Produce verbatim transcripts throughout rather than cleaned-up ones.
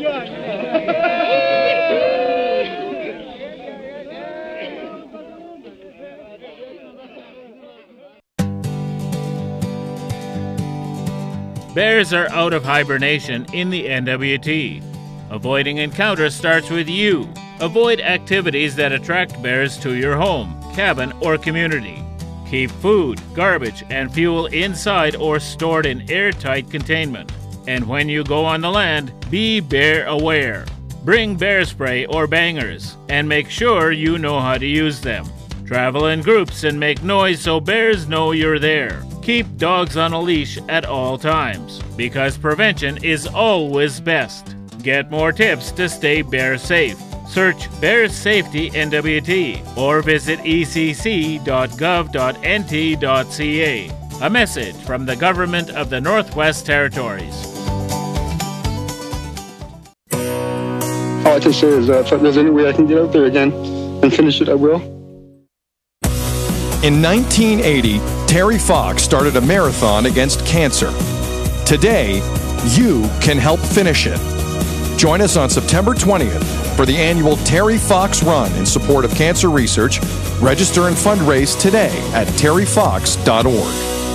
Bears are out of hibernation in the N W T. Avoiding encounters starts with you. Avoid activities that attract bears to your home, cabin, or community. Keep food, garbage, and fuel inside or stored in airtight containment. And when you go on the land, be bear aware. Bring bear spray or bangers, and make sure you know how to use them. Travel in groups and make noise so bears know you're there. Keep dogs on a leash at all times, because prevention is always best. Get more tips to stay bear safe. Search Bear Safety N W T or visit e c c dot gov dot n t dot c a. A message from the Government of the Northwest Territories. All I can say is that if there's any way I can get out there again and finish it, I will. In nineteen eighty, Terry Fox started a marathon against cancer. Today, you can help finish it. Join us on September twentieth for the annual Terry Fox Run in support of cancer research. Register and fundraise today at terry fox dot org.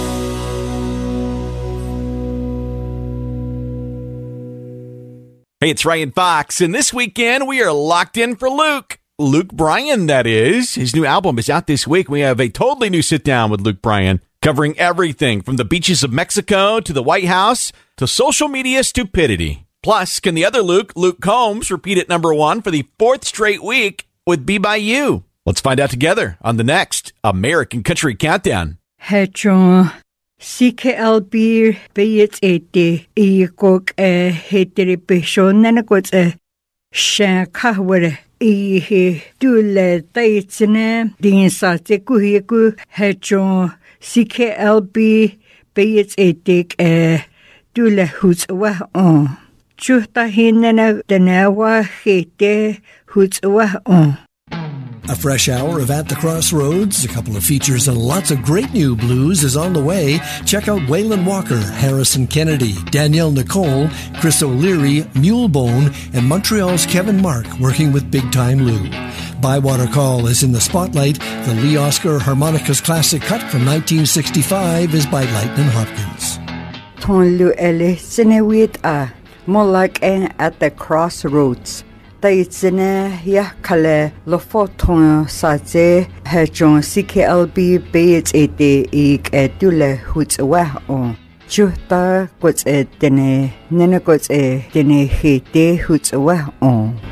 Hey, it's Ryan Fox, and this weekend we are locked in for Luke. Luke Bryan, that is. His new album is out this week. We have a totally new sit-down with Luke Bryan, covering everything from the beaches of Mexico to the White House to social media stupidity. Plus, can the other Luke, Luke Combs, repeat at number one for the fourth straight week with Be By You? Let's find out together on the next American Country Countdown. Hedron C K L B Bayet eighty Ikok a heteripation nanakot a shankaware e dule taitsene dinsate kuhiku hedron C K L B Bayet eighty a dule huzwa on. Chuta hinena denawa hete huzwa on. A fresh hour of At the Crossroads, a couple of features, and lots of great new blues is on the way. Check out Waylon Walker, Harrison Kennedy, Danielle Nicole, Chris O'Leary, Mulebone, and Montreal's Kevin Mark working with Big Time Lou. Bywater Call is in the spotlight. The Lee Oscar Harmonicas classic cut from nineteen sixty-five is by Lightnin' Hopkins. Ton Lu Ele Sinewit a Molak At the Crossroads. Taitsene ya kale lo foton saze hedron C K L B Bayet eighty ik edule hutwa on chuta kots etene nene kots etene hete hutwa on.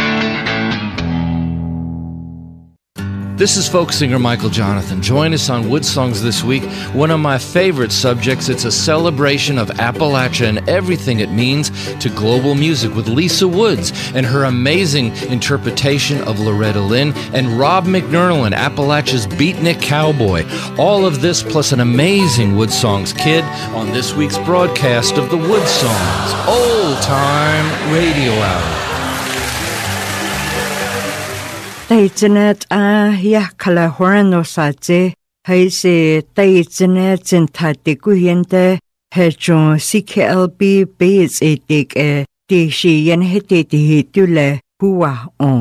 This is folk singer Michael Jonathan. Join us on Wood Songs this week. One of my favorite subjects. It's a celebration of Appalachia and everything it means to global music with Lisa Woods and her amazing interpretation of Loretta Lynn and Rob McNerlin, Appalachia's beatnik cowboy. All of this plus an amazing Wood Songs kid on this week's broadcast of the Wood Songs Old Time Radio Hour. Taitzenet a ya kala horano saze haise taitzenet zentate kuhiente hedron C K L B Bayet eighty e deshi yen hete hitule huwa on.